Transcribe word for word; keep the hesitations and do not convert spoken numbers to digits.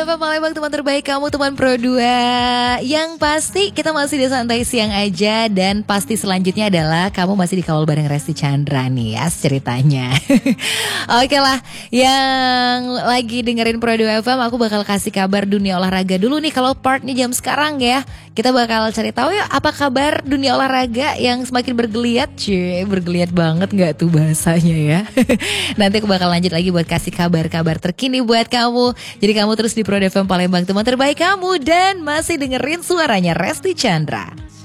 F M Palembang, teman terbaik kamu, teman Pro dua. Yang pasti kita masih di santai siang aja. Dan pasti selanjutnya adalah kamu masih dikawal bareng Resti Chandra nih ya ceritanya. Oke lah, yang lagi dengerin Pro dua F M, aku bakal kasih kabar dunia olahraga dulu nih. Kalau partnya jam sekarang ya, kita bakal cari tahu ya apa kabar dunia olahraga yang semakin bergeliat. Cie, bergeliat banget gak tuh bahasanya ya. Nanti aku bakal lanjut lagi buat kasih kabar-kabar terkini buat kamu. Jadi kamu terus di Pro dua F M Palembang, teman terbaik kamu, dan masih dengerin suaranya Resti Chandra.